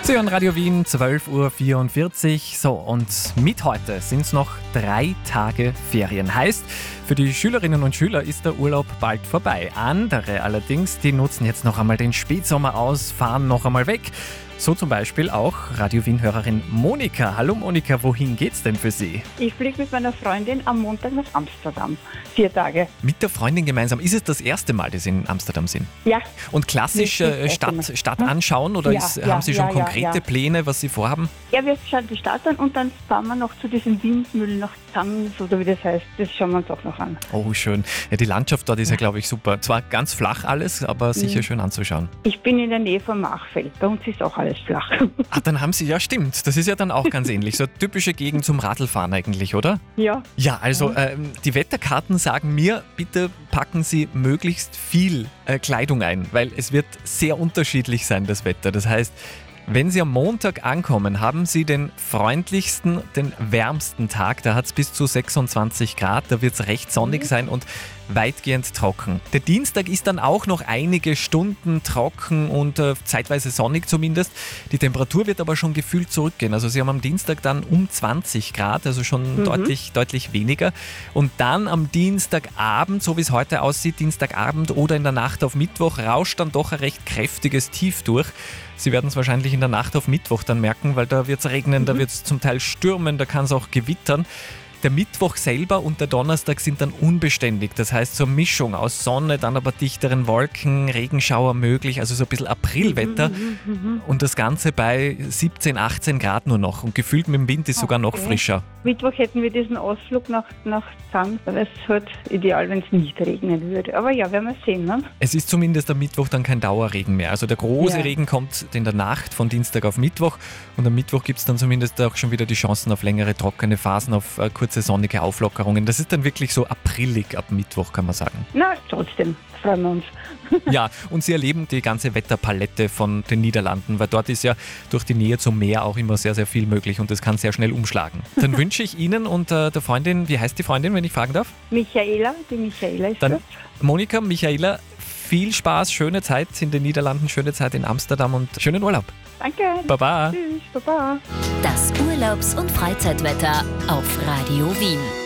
Sie hören Radio Wien, 12.44 Uhr. So, und mit heute sind es noch 3 Tage Ferien. Heißt, für die Schülerinnen und Schüler ist der Urlaub bald vorbei. Andere allerdings, die nutzen jetzt noch einmal den Spätsommer aus, fahren noch einmal weg. So zum Beispiel auch Radio Wien-Hörerin Monika. Hallo Monika, wohin geht's denn für Sie? Ich fliege mit meiner Freundin am Montag nach Amsterdam. 4 Tage. Mit der Freundin gemeinsam. Ist es das erste Mal, dass Sie in Amsterdam sind? Ja. Und klassisch Stadt anschauen oder haben Sie schon konkrete Pläne, was Sie vorhaben? Ja, wir schauen die Stadt an und dann fahren wir noch zu diesen Windmühlen nach Zams oder wie das heißt. Das schauen wir uns auch noch an. Oh, schön. Ja, die Landschaft dort ist ja, glaube ich, super. Zwar ganz flach alles, aber sicher schön anzuschauen. Ich bin in der Nähe von Machfeld. Bei uns ist auch alles flach. Ah, dann haben Sie, ja stimmt, das ist ja dann auch ganz ähnlich. So eine typische Gegend zum Radlfahren eigentlich, oder? Ja. Ja, also die Wetterkarten sagen mir, bitte packen Sie möglichst viel Kleidung ein, weil es wird sehr unterschiedlich sein, das Wetter. Das heißt, wenn Sie am Montag ankommen, haben Sie den freundlichsten, den wärmsten Tag. Da hat es bis zu 26 Grad, da wird es recht sonnig sein und weitgehend trocken. Der Dienstag ist dann auch noch einige Stunden trocken und zeitweise sonnig zumindest. Die Temperatur wird aber schon gefühlt zurückgehen. Also Sie haben am Dienstag dann um 20 Grad, also schon deutlich weniger. Und dann am Dienstagabend, so wie es heute aussieht, Dienstagabend oder in der Nacht auf Mittwoch, rauscht dann doch ein recht kräftiges Tief durch. Sie werden es wahrscheinlich in der Nacht auf Mittwoch dann merken, weil da wird es regnen, da wird es zum Teil stürmen, da kann es auch gewittern. Der Mittwoch selber und der Donnerstag sind dann unbeständig. Das heißt, so eine Mischung aus Sonne, dann aber dichteren Wolken, Regenschauer möglich, also so ein bisschen Aprilwetter. Und das Ganze bei 17, 18 Grad nur noch. Und gefühlt mit dem Wind ist sogar noch frischer. Mittwoch hätten wir diesen Ausflug nach Zams. Das wäre halt ideal, wenn es nicht regnen würde. Aber ja, werden wir sehen. Ne? Es ist zumindest am Mittwoch dann kein Dauerregen mehr. Also der große Regen kommt in der Nacht von Dienstag auf Mittwoch. Und am Mittwoch gibt es dann zumindest auch schon wieder die Chancen auf längere trockene Phasen, auf kurze sonnige Auflockerungen. Das ist dann wirklich so aprillig ab Mittwoch, kann man sagen. Na, trotzdem freuen wir uns. Ja, und Sie erleben die ganze Wetterpalette von den Niederlanden, weil dort ist ja durch die Nähe zum Meer auch immer sehr, sehr viel möglich und das kann sehr schnell umschlagen. Dann wünsche ich Ihnen und der Freundin, wie heißt die Freundin, wenn ich fragen darf? Michaela, die Michaela ist dann das. Monika, Michaela, viel Spaß, schöne Zeit in den Niederlanden, schöne Zeit in Amsterdam und schönen Urlaub. Danke. Baba. Tschüss, Baba. Das Urlaubs- und Freizeitwetter auf Radio Wien.